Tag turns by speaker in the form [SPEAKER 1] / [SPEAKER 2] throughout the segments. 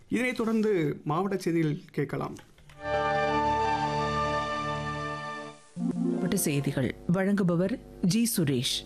[SPEAKER 1] இதனைத் தொடர்ந்து மாவட்ட செய்திகள் கேட்கலாம்.
[SPEAKER 2] மாவட்ட செய்திகள் வழங்குபவர் ஜி. சுரேஷ்.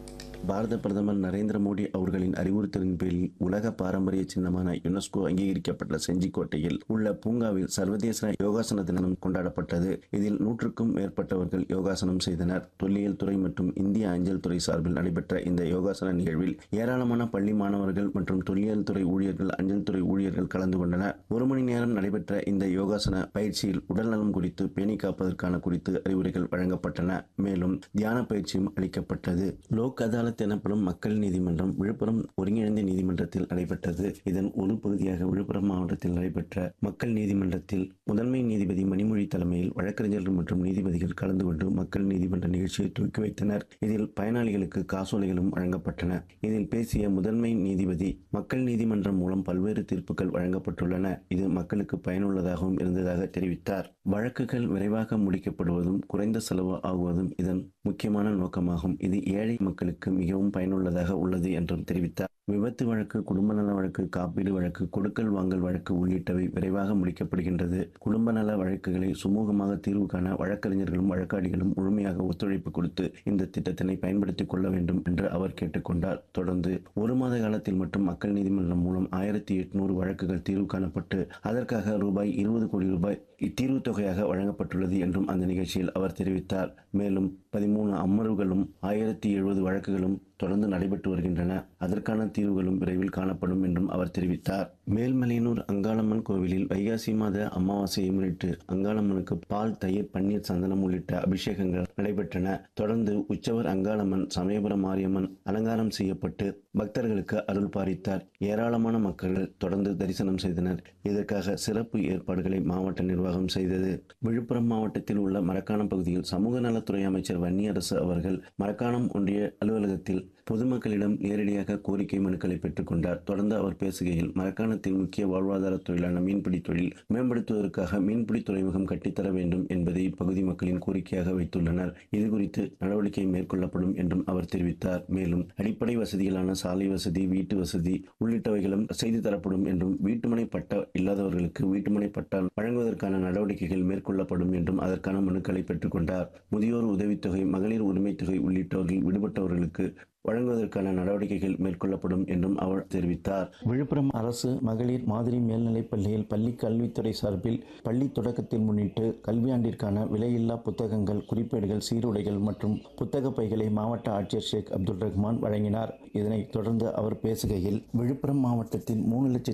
[SPEAKER 3] பாரத பிரதமர் நரேந்திர மோடி அவர்களின் அறிவுறுத்தலின் பேரில் உலக பாரம்பரிய சின்னமான யுனெஸ்கோ அங்கீகரிக்கப்பட்ட செஞ்சிக்கோட்டையில் உள்ள பூங்காவில் சர்வதேச யோகாசன தினம் கொண்டாடப்பட்டது. இதில் 100க்கும் மேற்பட்டவர்கள் யோகாசனம் செய்தனர். தொல்லியல் துறை மற்றும் இந்திய அஞ்சல் துறை சார்பில் நடைபெற்ற இந்த யோகாசன நிகழ்வில் ஏராளமான பள்ளி மாணவர்கள் மற்றும் தொல்லியல் துறை ஊழியர்கள், அஞ்சல் துறை ஊழியர்கள் கலந்து கொண்டனர். 1 மணி நேரம் நடைபெற்ற இந்த யோகாசன பயிற்சியில் உடல்நலம் குறித்து பேணி காப்பதற்கான குறித்து அறிவுரைகள் வழங்கப்பட்டன. மேலும் தியான பயிற்சியும் அளிக்கப்பட்டது. லோக் அதாலத் எனப்படும் மக்கள் நீதிமன்றம் விழுப்புரம் ஒருங்கிணைந்த நீதிமன்றத்தில் நடைபெற்றது. இதன் ஒரு பகுதியாக விழுப்புரம் மாவட்டத்தில் நடைபெற்ற மக்கள் நீதிமன்றத்தில் முதன்மை நீதிபதி மணிமொழி தலைமையில் வழக்கறிஞர்கள் மற்றும் நீதிபதிகள் கலந்து கொண்டு மக்கள் நீதிமன்ற நிகழ்ச்சியை துவக்கி வைத்தனர். இதில் பயனாளிகளுக்கு காசோலைகளும் வழங்கப்பட்டன. இதில் பேசிய முதன்மை நீதிபதி, மக்கள் நீதிமன்றம் மூலம் பல்வேறு தீர்ப்புகள் வழங்கப்பட்டுள்ளன. இது மக்களுக்கு பயனுள்ளதாகவும் இருந்ததாக தெரிவித்தார். வழக்குகள் விரைவாக முடிக்கப்படுவதும் குறைந்த செலவு ஆகுவதும் இதன் முக்கியமான நோக்கமாகும். இது ஏழை மக்களுக்கு மிகவும் பயனுள்ளதாக உள்ளது என்றும் தெரிவித்தார். விபத்து வழக்கு, குடும்ப நல வழக்கு, காப்பீடு வழக்கு, கொடுக்கல் வாங்கல் வழக்கு உள்ளிட்டவை விரைவாக முடிக்கப்படுகின்றது. குடும்ப நல வழக்குகளை சுமூகமாக தீர்வு காண வழக்கறிஞர்களும் வழக்காடிகளும் முழுமையாக ஒத்துழைப்பு கொடுத்து இந்த திட்டத்தினை பயன்படுத்திக் கொள்ள வேண்டும் என்று அவர் கேட்டுக்கொண்டார். தொடர்ந்து 1 மாத காலத்தில் மட்டும் மக்கள் நீதிமன்றம் மூலம் 1800 வழக்குகள் தீர்வு காணப்பட்டு அதற்காக ரூபாய் 20 கோடி தீர்வு தொகையாக வழங்கப்பட்டுள்ளது என்றும் அந்த நிகழ்ச்சியில் அவர் தெரிவித்தார். மேலும் 13 அமர்வுகளும் 1070 வழக்குகளும் தொடர்ந்து நடைபெற்று வருகின்றன. அதற்கான தீர்வுகளும் விரைவில் காணப்படும் என்றும் அவர் தெரிவித்தார். மேல்மலையனூர் அங்காளம்மன் கோவிலில் வைகாசி மாத அமாவாசையை முன்னிட்டு அங்காளம்மனுக்கு பால், தயிர், பன்னீர், சந்தனம் உள்ளிட்ட அபிஷேகங்கள் நடைபெற்றன. தொடர்ந்து உற்சவர் அங்காளம்மன் சமயபுரம் மாரியம்மன் அலங்காரம் செய்யப்பட்டு பக்தர்களுக்கு அருள் பாலித்தார். ஏராளமான மக்கள் தொடர்ந்து தரிசனம் செய்தனர். இதற்காக சிறப்பு ஏற்பாடுகளை மாவட்ட நிர்வாகம் செய்தது. விழுப்புரம் மாவட்டத்தில் உள்ள மரக்காணம் பகுதியில் சமூக நலத்துறை அமைச்சர் வன்னியரசு அவர்கள் மரக்காணம் ஒன்றிய அலுவலகத்தில் பொதுமக்களிடம் நேரடியாக கோரிக்கை மனுக்களை பெற்றுக் கொண்டார். தொடர்ந்து அவர் பேசுகையில், மரக்காணத்தின் முக்கிய வாழ்வாதார தொழிலான மீன்பிடி தொழில் மேம்படுத்துவதற்காக மீன்பிடி துறைமுகம் கட்டித்தர வேண்டும் என்பதை இப்பகுதி மக்களின் கோரிக்கையாக வைத்துள்ளனர். இதுகுறித்து நடவடிக்கை மேற்கொள்ளப்படும் என்றும் அவர் தெரிவித்தார். மேலும் அடிப்படை வசதிகளான சாலை வசதி, வீட்டு வசதி உள்ளிட்டவைகளும் செய்து தரப்படும் என்றும் வீட்டுமனை பட்டா இல்லாதவர்களுக்கு வீட்டுமனை பட்டா வழங்குவதற்கான நடவடிக்கைகள் மேற்கொள்ளப்படும் என்றும் அதற்கான மனுக்களை பெற்றுக் கொண்டார். முதியோர் உதவித்தொகை, மகளிர் உரிமைத்தொகை உள்ளிட்டவர்கள் விடுபட்டவர்களுக்கு வழங்குவதற்கான நடவடிக்கைகள் மேற்கொள்ளப்படும் என்றும் அவர் தெரிவித்தார். விழுப்புரம் அரசு மகளிர் மாதிரி மேல்நிலைப் பள்ளியில் பள்ளி கல்வித்துறை சார்பில் பள்ளி தொடக்கத்தை முன்னிட்டு கல்வியாண்டிற்கான விலையில்லா புத்தகங்கள், குறிப்பேடுகள், சீருடைகள் மற்றும் புத்தக பைகளை மாவட்ட ஆட்சியர் ஷேக் அப்துல் ரஹ்மான் வழங்கினார். இதனைத் தொடர்ந்து அவர் பேசுகையில், விழுப்புரம் மாவட்டத்தில்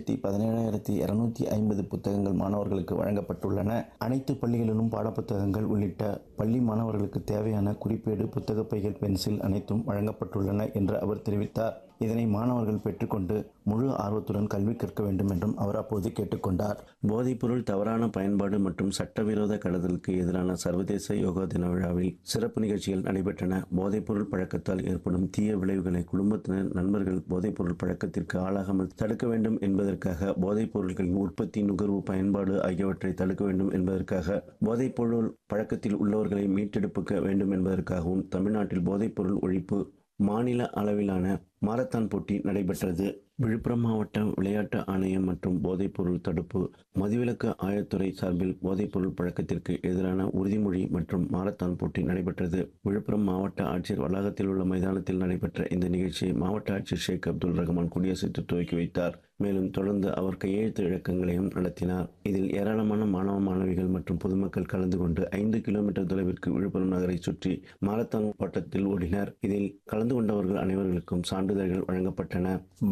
[SPEAKER 3] 3,17,250 புத்தகங்கள் மாணவர்களுக்கு வழங்கப்பட்டுள்ளன. அனைத்து பள்ளிகளிலும் பாடப்புத்தகங்கள் உள்ளிட்ட பள்ளி மாணவர்களுக்கு தேவையான குறிப்பேடு, புத்தக பைகள், பென்சில் அனைத்தும் வழங்கப்பட்டுள்ளன என்று அவர் தெரிவித்தார். இதனை மாணவர்கள் பெற்றுக்கொண்டு முழு ஆர்வத்துடன் கல்வி கற்க வேண்டும் என்றும் அவர் அப்போது கேட்டுக்கொண்டார். போதைப்பொருள் தவறான பயன்பாடு மற்றும் சட்டவிரோத கடத்தலுக்கு எதிரான சர்வதேச யோகா தின விழாவில் சிறப்பு நிகழ்ச்சிகள் நடைபெற்றன. போதைப்பொருள் பழக்கத்தால் ஏற்படும் தீய விளைவுகளை குடும்பத்தினர், நண்பர்கள் போதைப்பொருள் பழக்கத்திற்கு ஆளாகாமல் தடுக்க வேண்டும் என்பதற்காக, போதைப் பொருட்களின் உற்பத்தி, நுகர்வு, பயன்பாடு ஆகியவற்றை தடுக்க வேண்டும் என்பதற்காக, போதைப்பொருள் பழக்கத்தில் உள்ளவர்களை மீட்டெடுக்க வேண்டும் என்பதற்காகவும் தமிழ்நாட்டில் போதைப்பொருள் ஒழிப்பு மாநில அளவிலான மாரத்தான் போட்டி நடைபெற்றது. விழுப்புரம் மாவட்ட விளையாட்டு ஆணையம் மற்றும் போதைப்பொருள் தடுப்பு மதுவிலக்கு ஆயத்துறை சார்பில் போதைப்பொருள் பழக்கத்திற்கு எதிரான உறுதிமொழி மற்றும் மாரத்தான் போட்டி நடைபெற்றது. விழுப்புரம் மாவட்ட ஆட்சியர் வளாகத்தில் உள்ள மைதானத்தில் நடைபெற்ற இந்த நிகழ்ச்சியை மாவட்ட ஆட்சியர் ஷேக் அப்துல் ரஹ்மான் கொடியசைத்து துவக்கி வைத்தார். மேலும் தொடர்ந்து அவர் கையெழுத்து இயக்கங்களையும் நடத்தினார். இதில் ஏராளமான மாணவ, மாணவிகள் மற்றும் பொதுமக்கள் கலந்து கொண்டு 5 கிலோமீட்டர் தொலைவிற்கு விழுப்புரம் நகரை சுற்றி மாரத்தான் ஓட்டத்தில் ஓடினர். இதில் கலந்து கொண்டவர்கள் அனைவருக்கும் சான்றிதழ்கள் வழங்கப்பட்டன.